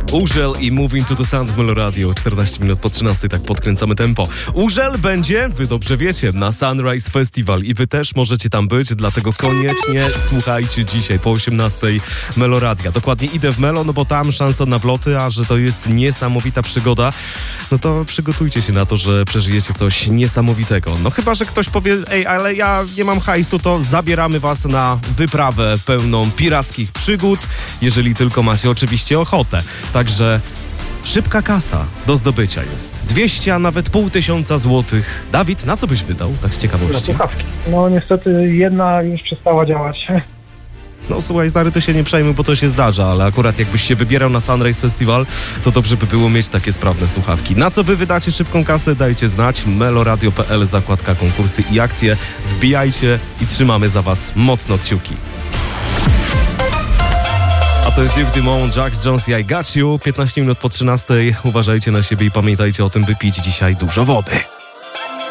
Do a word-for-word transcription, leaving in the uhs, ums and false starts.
Urzel i Moving to the Sound w Melo Radio. czternaście minut po trzynastej, tak podkręcamy tempo. Urzel będzie, wy dobrze wiecie, na Sunrise Festival i wy też możecie tam być, dlatego koniecznie słuchajcie dzisiaj po osiemnastej Melo Radia. Dokładnie idę w Melo, no bo tam szansa na wloty, a że to jest niesamowita przygoda, no to przygotujcie się na to, że przeżyjecie coś niesamowitego. No chyba, że ktoś powie, ej, ale ja nie mam hajsu, to zabieramy was na wyprawę pełną pirackich przygód, jeżeli tylko macie oczywiście ochotę. Także szybka kasa do zdobycia jest. dwieście, a nawet pół tysiąca złotych. Dawid, na co byś wydał? Tak z ciekawości. Słuchawki. No niestety jedna już przestała działać. No słuchaj, stary, to się nie przejmuj, bo to się zdarza, ale akurat jakbyś się wybierał na Sunrise Festival, to dobrze by było mieć takie sprawne słuchawki. Na co wy wydacie szybką kasę? Dajcie znać. meloradio kropka p l, zakładka konkursy i akcje. Wbijajcie i trzymamy za was mocno kciuki. A to jest Duke Dumont, Jax Jones i I Got You. piętnaście minut po trzynastej. Uważajcie na siebie i pamiętajcie o tym, by pić dzisiaj dużo wody.